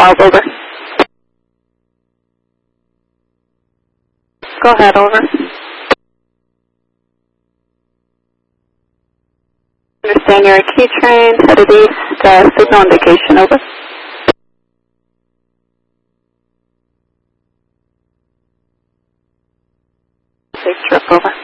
12, over. Go ahead, over. Understand you're a key train, headed east, signal indication, over. Safe trip, over.